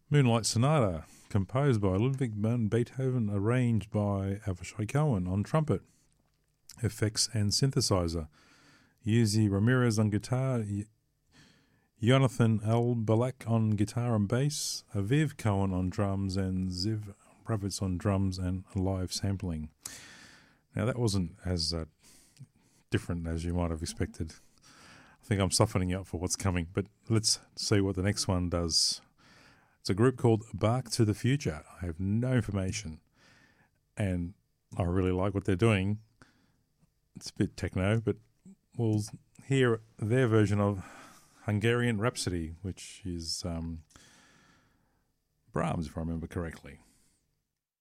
Moonlight Sonata, composed by Ludwig van Beethoven, arranged by Avishai Cohen on trumpet, effects and synthesizer. Yuzi Ramirez on guitar, Jonathan Balak on guitar and bass, Aviv Cohen on drums, and Ziv Ravitz on drums and live sampling. Now that wasn't as different as you might have expected. I think I'm softening up for what's coming, but let's see what the next one does. It's a group called Bark to the Future. I have no information, and I really like what they're doing. It's a bit techno, but we'll hear their version of Hungarian Rhapsody, which is Brahms, if I remember correctly.